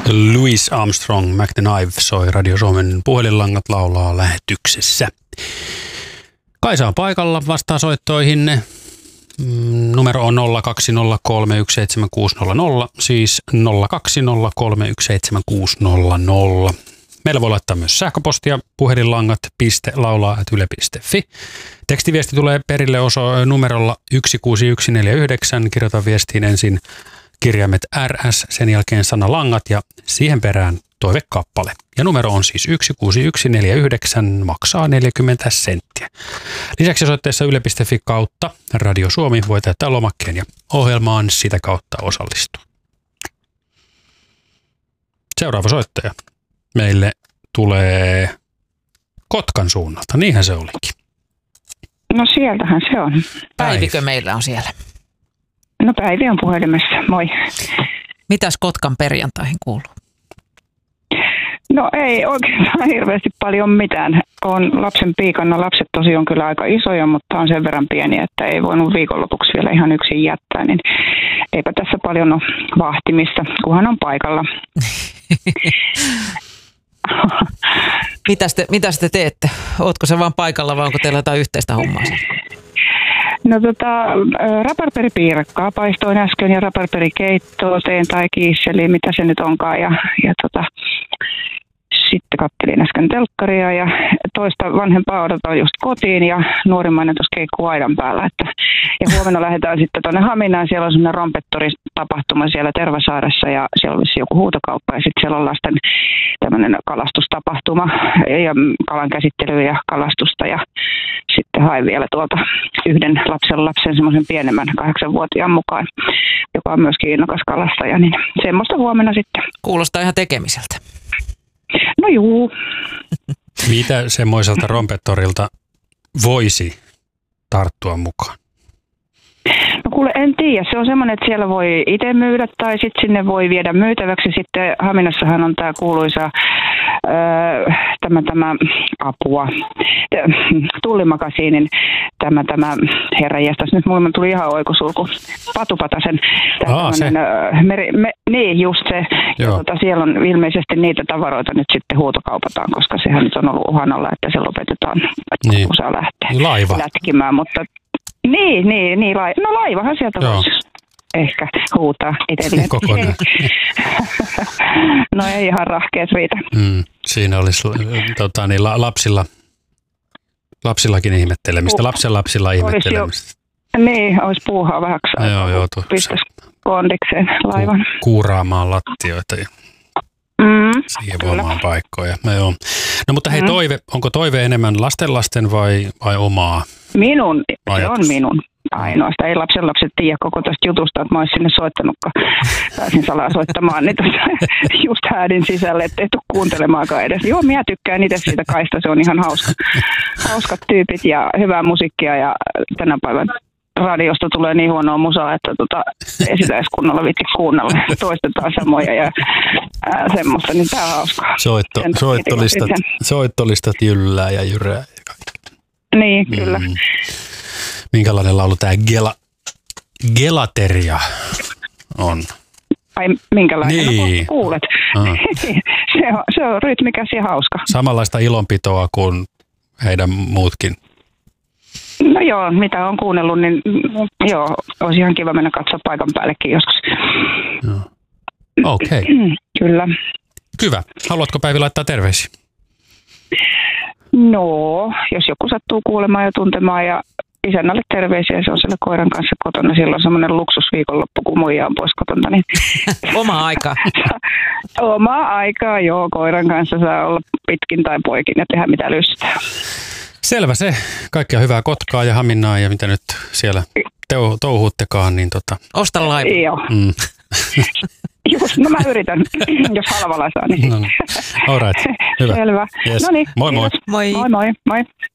Louis Armstrong, Mac the Knife soi Radio Suomen puhelinlangat laulaa lähetyksessä. Kaisa on paikalla vastaansoittoihin. Numero on 020317600, siis 020317600. Meillä voi laittaa myös sähköpostia puhelinlangat.laulaa@yle.fi. Tekstiviesti tulee perille numerolla 16149. Kirjoita viestiin ensin kirjaimet RS, sen jälkeen sana langat ja siihen perään toivekappale. Ja numero on siis 16149, maksaa 40 senttiä. Lisäksi osoitteessa yle.fi kautta Radio Suomi voi täyttää lomakkeen ja ohjelmaan sitä kautta osallistua. Seuraava soittaja meille tulee Kotkan suunnalta, niinhän se olikin. No sieltähän se on. Päivikö meillä on siellä? No Päivi on puhelimessa, moi. Mitäs Kotkan perjantaihin kuuluu? No ei oikeastaan hirveästi paljon mitään. Olen lapsen piikana. Lapset tosi on kyllä aika isoja, mutta on sen verran pieniä, että ei voinut viikonlopuksi vielä ihan yksin jättää. Niin eipä tässä paljon ole vahtimista, kunhan on paikalla. Mitä te teette? Ootko se vaan paikalla vai onko teillä jotain yhteistä hommaa? No raparperipiirakkaa paistoin äsken ja raparperikeittoa teen tai kiisseli, mitä se nyt onkaan. Ja sitten kattelin äsken telkkaria ja toista vanhempaa odotan just kotiin ja nuorimmainen tuossa keikkuu aidan päällä. Ja huomenna lähdetään sitten tuonne Haminaan. Siellä on semmoinen rompettoritapahtuma siellä Tervasaaressa ja siellä olisi joku huutokauppa ja sitten siellä on lasten tämmöinen kalastustapahtuma ja kalan käsittelyä ja kalastusta. Ja sitten hain vielä tuolta yhden lapsen semmoisen pienemmän 8-vuotiaan mukaan, joka on myöskin innokas kalastaja. Niin semmoista huomenna sitten. Kuulostaa ihan tekemiseltä. No juu. Mitä semmoiselta rompettorilta voisi tarttua mukaan? No kuule, en tiedä. Se on semmoinen, että siellä voi itse myydä tai sitten sinne voi viedä myytäväksi. Sitten Haminassahan on tämä kuuluisa tämä apua, Tullimakasiinin tämä herranjestas. Nyt mulle tuli ihan oikosulku. Patupatasen. Niin, just se. Siellä on ilmeisesti niitä tavaroita nyt sitten huutokaupataan, koska sehän nyt on ollut uhan alla, että se lopetetaan, että osaa lähteä lätkimään. Mutta niin. No laivahan sieltä voisi ehkä huutaa itselleen. Kokonaan. No ei ihan rahkeet riitä. Siinä olisi lapsillakin ihmettelemistä, lapsilla ihmettelemistä. Niin, olisi puuhaa vähäksi. Pistäisi kondikseen laivan. Kuuraamaan lattioita ja siivoamaan paikkoja. No mutta hei, onko toive enemmän lasten vai omaa? Minun, se on minun ainoastaan. Ei lapset tiedä koko tästä jutusta, että mä olisin sinne soittanutkaan. Pääsin salaa soittamaan, niin just häädin sisälle, ettei tule kuuntelemaankaan edes. Joo, minä tykkään itse siitä Kaista, se on ihan hauska. Hauskat tyypit ja hyvää musiikkia ja tänä päivänä radiosta tulee niin huonoa musaa, että ei sitä edes kunnolla viitti kuunnella. Toistetaan samoja ja semmoista, niin tää on hauskaa. Soittolistat jyllää ja jyrää. Niin, kyllä. Minkälainen laulu tämä Gelateria on? Ai minkälainen? Niin. No, kuulet. se on rytmikäs ja hauska. Samanlaista ilonpitoa kuin heidän muutkin. No joo, mitä on kuunnellut, niin joo, olisi ihan kiva mennä katsoa paikan päällekin joskus. Okei. Kyllä. Hyvä. Haluatko Päivi laittaa terveisiä? No, jos joku sattuu kuulemaan ja tuntemaan ja isännälle terveisiä, se on siellä koiran kanssa kotona. Silloin on semmoinen luksusviikonloppu, kun muija on pois kotona. Niin Omaa aikaa. Omaa aikaa, joo. Koiran kanssa saa olla pitkin tai poikin ja tehdä mitä lystää. Selvä se. Kaikkea hyvää Kotkaa ja Haminaa ja mitä nyt siellä touhuuttekaan. Niin Osta laiva. Joo. Just, no mä yritän, jos halvalla saa. Niin. No, all right. Hyvä. Selvä. Yes. No niin. Moi moi. Moi. Moi.